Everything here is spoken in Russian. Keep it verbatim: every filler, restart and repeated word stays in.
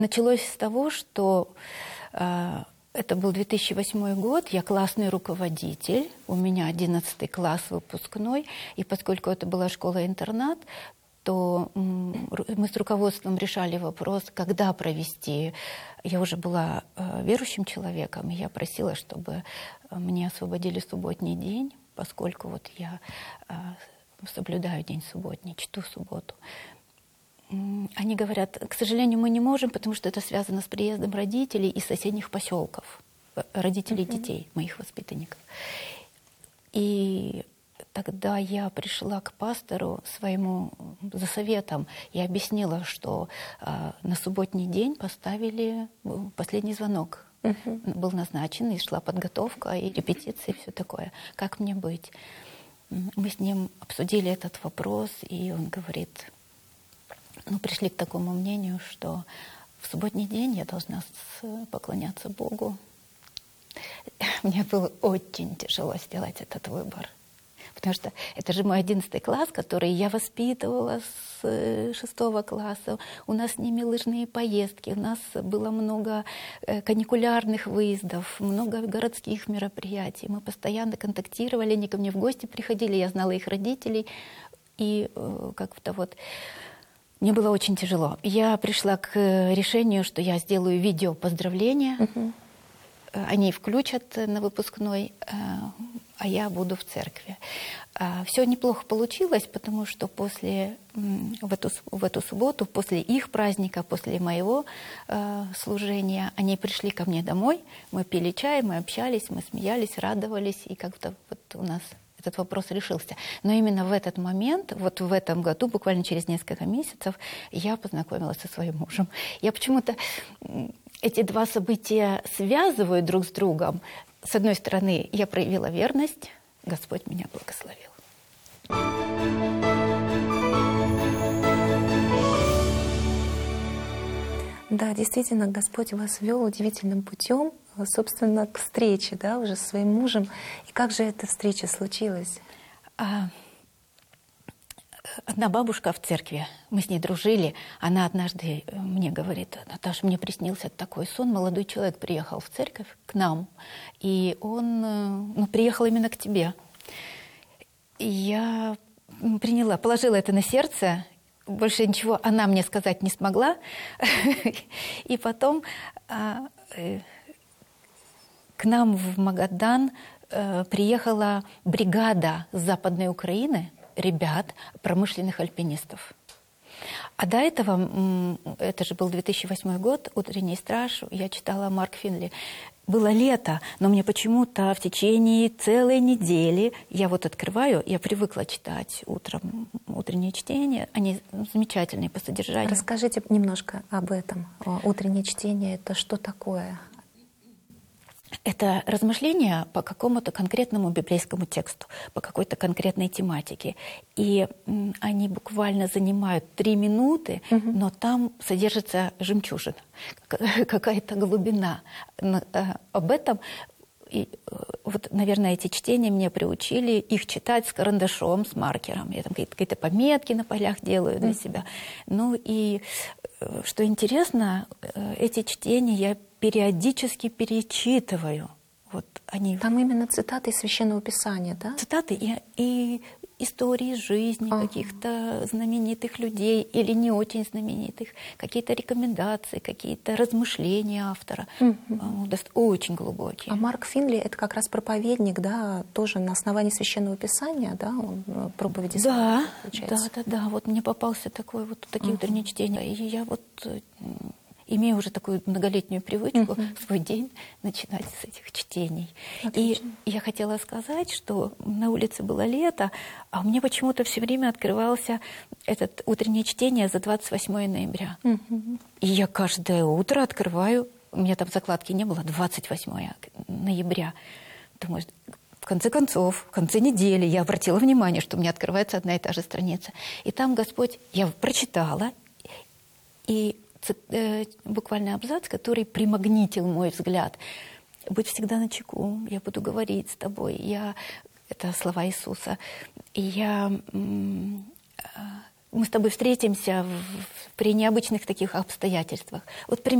Началось с того, что э, это был две тысячи восьмой год, я классный руководитель, у меня одиннадцатый класс выпускной, и поскольку это была школа-интернат, то мы с руководством решали вопрос, когда провести. Я уже была э, верующим человеком, и я просила, чтобы мне освободили субботний день, поскольку вот я э, соблюдаю день субботний, чту субботу. Они говорят, к сожалению, мы не можем, потому что это связано с приездом родителей из соседних поселков, родителей uh-huh. детей, моих воспитанников. И тогда я пришла к пастору своему за советом и объяснила, что э, на субботний день поставили последний звонок. Uh-huh. Был назначен, и шла подготовка, и репетиции, и все такое. Как мне быть? Мы с ним обсудили этот вопрос, и он говорит... Ну, пришли к такому мнению, что в субботний день я должна поклоняться Богу. Мне было очень тяжело сделать этот выбор. Потому что это же мой одиннадцатый класс, который я воспитывала с шестого класса. У нас с ними лыжные поездки, у нас было много каникулярных выездов, много городских мероприятий. Мы постоянно контактировали, они ко мне в гости приходили, я знала их родителей. И как-то вот... Мне было очень тяжело. Я пришла к решению, что я сделаю видео поздравления. Uh-huh. Они включат на выпускной, а я буду в церкви. Все неплохо получилось, потому что после, в эту, в эту субботу, после их праздника, после моего служения, они пришли ко мне домой, мы пили чай, мы общались, мы смеялись, радовались, и как-то вот у нас... этот вопрос решился. Но именно в этот момент, вот в этом году, буквально через несколько месяцев, я познакомилась со своим мужем. Я почему-то эти два события связываю друг с другом. С одной стороны, я проявила верность, Господь меня благословил. Да, действительно, Господь вас вел удивительным путем, собственно, к встрече, да, уже со своим мужем. И как же эта встреча случилась? А, одна бабушка в церкви, мы с ней дружили, она однажды мне говорит: Наташа, мне приснился такой сон, молодой человек приехал в церковь к нам, и он ну, приехал именно к тебе. И я приняла, положила это на сердце. Больше ничего она мне сказать не смогла. И потом а, э, к нам в Магадан э, приехала бригада с Западной Украины, ребят, промышленных альпинистов. А до этого, это же был две тысячи восьмой год, «Утренний страж», я читала Марк Финли. Было лето, но мне почему-то в течение целой недели, я вот открываю, я привыкла читать утром утренние чтения, они замечательные по содержанию. Расскажите немножко об этом. Утреннее чтение — это что такое? Это размышления по какому-то конкретному библейскому тексту, по какой-то конкретной тематике. И они буквально занимают три минуты, угу. но там содержится жемчужина, какая-то глубина. Об этом, и, вот, наверное, эти чтения меня приучили их читать с карандашом, с маркером. Я там какие-то пометки на полях делаю для себя. Ну и что интересно, эти чтения я периодически перечитываю. Вот они... Там именно цитаты из Священного Писания, да? Цитаты и, и истории жизни ага. каких-то знаменитых людей или не очень знаменитых, какие-то рекомендации, какие-то размышления автора. Угу. Очень глубокие. А Марк Финли — это как раз проповедник, да, тоже на основании Священного Писания, да, он проповеди да, да, да, да. Вот мне попался такой вот такие угу. утренние чтения. И я вот... имею уже такую многолетнюю привычку uh-huh. свой день начинать с этих чтений. Отлично. И я хотела сказать, что на улице было лето, а у меня почему-то все время открывался этот утреннее чтение за двадцать восьмое ноября. Uh-huh. И я каждое утро открываю, у меня там закладки не было, двадцать восьмое ноября. Думаю, в конце концов, в конце недели я обратила внимание, что у меня открывается одна и та же страница. И там Господь, я прочитала, и буквально абзац, который примагнитил мой взгляд. «Будь всегда начеку, я буду говорить с тобой». Я... Это слова Иисуса. И я мы с тобой встретимся в- при необычных таких обстоятельствах. Вот